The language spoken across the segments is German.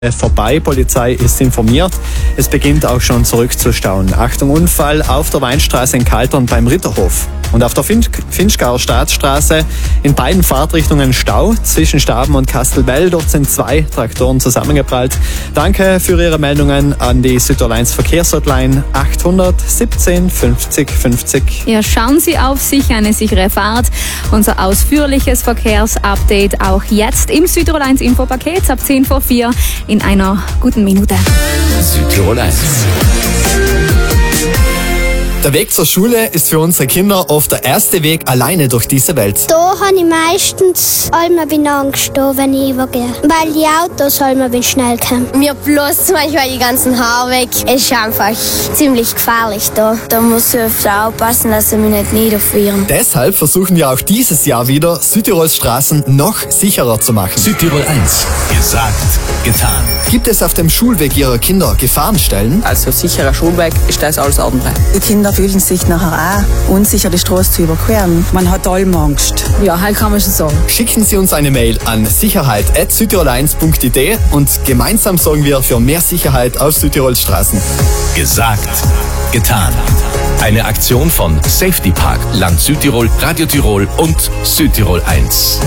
Vorbei, Polizei ist informiert. Es beginnt auch schon zurückzustauen. Achtung, Unfall auf der Weinstraße in Kaltern beim Ritterhof. Und auf der Finchgauer Staatsstraße in beiden Fahrtrichtungen Stau zwischen Staben und Kastelbell. Dort sind 2 Traktoren zusammengeprallt. Danke für Ihre Meldungen an die Südtirol-1 Verkehrshotline 817 50 50. Ja, schauen Sie auf sich, eine sichere Fahrt. Unser ausführliches Verkehrsupdate auch jetzt im Südtirol-1 Infopaket ab 10 vor 4 in einer guten Minute. Südtirol 1. Der Weg zur Schule ist für unsere Kinder oft der erste Weg alleine durch diese Welt. Da habe ich meistens immer Angst, wenn ich übergehe. Weil die Autos schnell kommen. Mir bloß manchmal die ganzen Haare weg. Es ist einfach ziemlich gefährlich da. Da muss ich öfter aufpassen, dass sie mich nicht niederfrieren. Deshalb versuchen wir auch dieses Jahr wieder, Südtirols Straßen noch sicherer zu machen. Südtirol 1. Gesagt, getan. Gibt es auf dem Schulweg Ihrer Kinder Gefahrenstellen? Also sicherer Schulweg ist das alles ordentlich. Die Kinder fühlen sich nachher auch unsicher, die Straße zu überqueren. Man hat allem Angst. Ja, halt kann man schon sagen. Schicken Sie uns eine Mail an sicherheit@südtirol1.de und gemeinsam sorgen wir für mehr Sicherheit auf Südtirols Straßen. Gesagt, getan. Eine Aktion von Safety Park, Land Südtirol, Radio Tirol und Südtirol 1.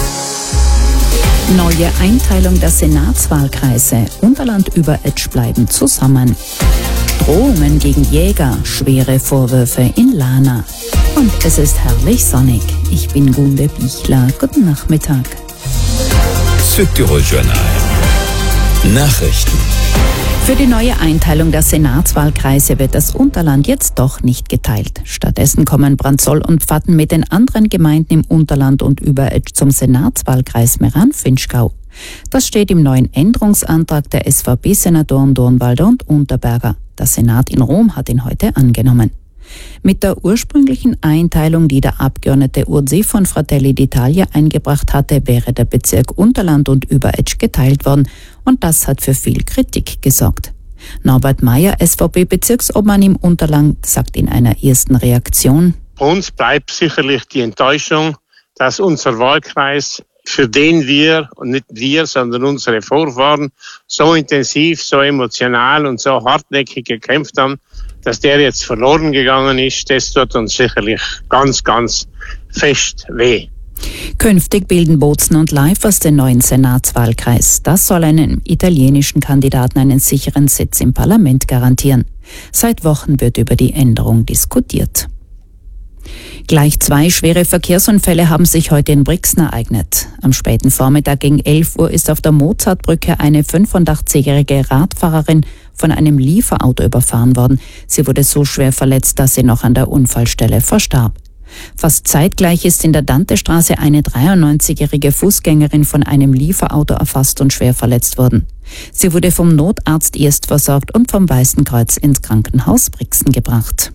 Neue Einteilung der Senatswahlkreise. Unterland-Überetsch bleiben zusammen. Drohungen gegen Jäger, schwere Vorwürfe in Lana. Und es ist herrlich sonnig. Ich bin Gunde Bichler. Guten Nachmittag. Südtirol Journal. Nachrichten. Für die neue Einteilung der Senatswahlkreise wird das Unterland jetzt doch nicht geteilt. Stattdessen kommen Brandsol und Pfatten mit den anderen Gemeinden im Unterland und Überetsch zum Senatswahlkreis Meran-Finchgau. Das steht im neuen Änderungsantrag der SVP-Senatoren Dornwalder und Unterberger. Der Senat in Rom hat ihn heute angenommen. Mit der ursprünglichen Einteilung, die der Abgeordnete Urzi von Fratelli d'Italia eingebracht hatte, wäre der Bezirk Unterland und Überetsch geteilt worden und das hat für viel Kritik gesorgt. Norbert Meyer, SVP-Bezirksobmann im Unterland, sagt in einer ersten Reaktion: Bei uns bleibt sicherlich die Enttäuschung, dass unser Wahlkreis, für den wir, und nicht wir, sondern unsere Vorfahren, so intensiv, so emotional und so hartnäckig gekämpft haben, dass der jetzt verloren gegangen ist. Das tut uns sicherlich ganz, ganz fest weh. Künftig bilden Bozen und Leifers den neuen Senatswahlkreis. Das soll einem italienischen Kandidaten einen sicheren Sitz im Parlament garantieren. Seit Wochen wird über die Änderung diskutiert. Gleich 2 schwere Verkehrsunfälle haben sich heute in Brixen ereignet. Am späten Vormittag gegen 11 Uhr ist auf der Mozartbrücke eine 85-jährige Radfahrerin von einem Lieferauto überfahren worden. Sie wurde so schwer verletzt, dass sie noch an der Unfallstelle verstarb. Fast zeitgleich ist in der Dantestraße eine 93-jährige Fußgängerin von einem Lieferauto erfasst und schwer verletzt worden. Sie wurde vom Notarzt erst versorgt und vom Weißen Kreuz ins Krankenhaus Brixen gebracht.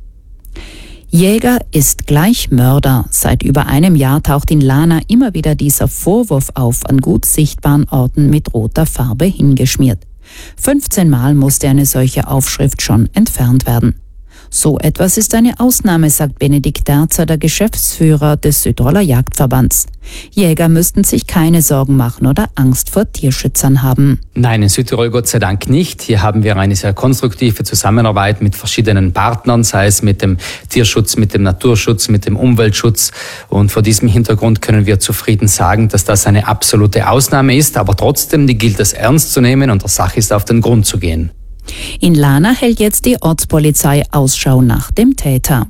Jäger ist gleich Mörder. Seit über einem Jahr taucht in Lana immer wieder dieser Vorwurf auf, an gut sichtbaren Orten mit roter Farbe hingeschmiert. 15 Mal musste eine solche Aufschrift schon entfernt werden. So etwas ist eine Ausnahme, sagt Benedikt Derzer, der Geschäftsführer des Südtiroler Jagdverbands. Jäger müssten sich keine Sorgen machen oder Angst vor Tierschützern haben. Nein, in Südtirol Gott sei Dank nicht. Hier haben wir eine sehr konstruktive Zusammenarbeit mit verschiedenen Partnern, sei es mit dem Tierschutz, mit dem Naturschutz, mit dem Umweltschutz. Und vor diesem Hintergrund können wir zufrieden sagen, dass das eine absolute Ausnahme ist. Aber trotzdem, die gilt es ernst zu nehmen und der Sache ist auf den Grund zu gehen. In Lana hält jetzt die Ortspolizei Ausschau nach dem Täter.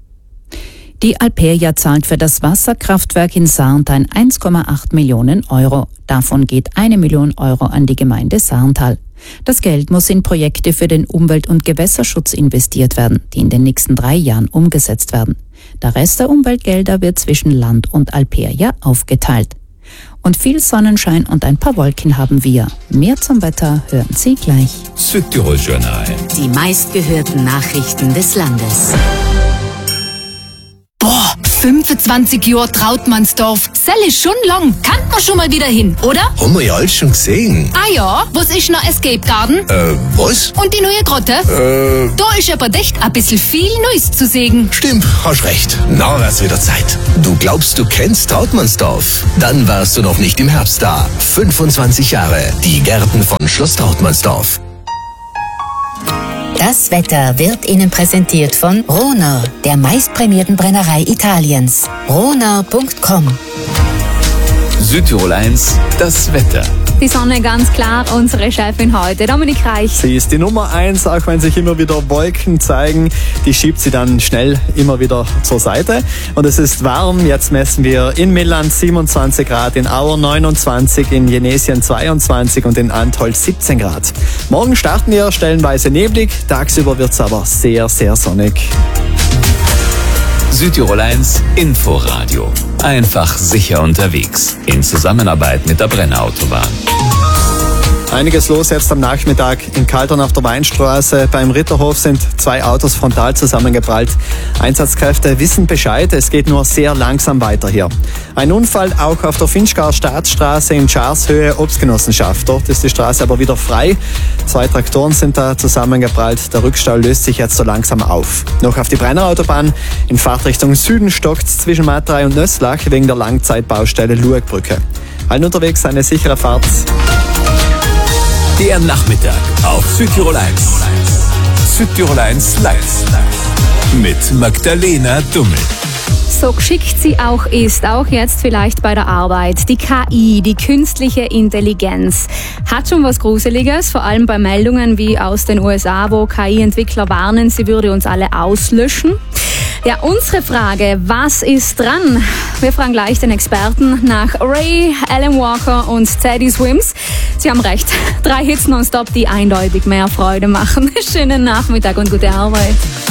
Die Alperia zahlt für das Wasserkraftwerk in Sarntal 1,8 Millionen Euro. Davon geht 1 Million Euro an die Gemeinde Sarntal. Das Geld muss in Projekte für den Umwelt- und Gewässerschutz investiert werden, die in den nächsten 3 Jahren umgesetzt werden. Der Rest der Umweltgelder wird zwischen Land und Alperia aufgeteilt. Und viel Sonnenschein und ein paar Wolken haben wir. Mehr zum Wetter hören Sie gleich. Südtirol Journal. Die meistgehörten Nachrichten des Landes. Boah, 25 Jahre Trautmannsdorf. Sell ist schon lang. Kann man schon mal wieder hin, oder? Haben wir ja alles schon gesehen. Ah ja, was ist noch Escape Garden? Was? Und die neue Grotte? Da ist aber echt ein bisschen viel Neues zu sehen. Stimmt, hast recht. Na, wär's wieder Zeit. Du glaubst, du kennst Trautmannsdorf? Dann warst du noch nicht im Herbst da. 25 Jahre. Die Gärten von Schloss Trautmannsdorf. Das Wetter wird Ihnen präsentiert von Rohner, der meistprämierten Brennerei Italiens. Rohner.com. Südtirol 1, das Wetter. Die Sonne ganz klar, unsere Chefin heute, Dominik Reich. Sie ist die Nummer 1, auch wenn sich immer wieder Wolken zeigen. Die schiebt sie dann schnell immer wieder zur Seite. Und es ist warm. Jetzt messen wir in Milland 27 Grad, in Auer 29, in Jenesien 22 und in Antholz 17 Grad. Morgen starten wir stellenweise neblig. Tagsüber wird es aber sehr, sehr sonnig. Südtirol 1 Inforadio. Einfach sicher unterwegs. In Zusammenarbeit mit der Brennerautobahn. Einiges los jetzt am Nachmittag in Kaltern auf der Weinstraße. Beim Ritterhof sind 2 Autos frontal zusammengeprallt. Einsatzkräfte wissen Bescheid, es geht nur sehr langsam weiter hier. Ein Unfall auch auf der Finchgauer Staatsstraße in Scharshöhe, Obstgenossenschaft. Dort ist die Straße aber wieder frei. 2 Traktoren sind da zusammengeprallt. Der Rückstau löst sich jetzt so langsam auf. Noch auf die Brennerautobahn. In Fahrtrichtung Süden stockt's zwischen Matrei und Nösslach wegen der Langzeitbaustelle Luegbrücke. Allen unterwegs eine sichere Fahrt. Der Nachmittag auf Südtirol 1. Südtirol 1 live. Mit Magdalena Dummel. So geschickt sie auch ist, auch jetzt vielleicht bei der Arbeit. Die KI, die künstliche Intelligenz, hat schon was Gruseliges, vor allem bei Meldungen wie aus den USA, wo KI-Entwickler warnen, sie würde uns alle auslöschen. Ja, unsere Frage, was ist dran? Wir fragen gleich den Experten nach Ray, Alan Walker und Teddy Swims. Sie haben recht, 3 Hits nonstop, die eindeutig mehr Freude machen. Schönen Nachmittag und gute Arbeit.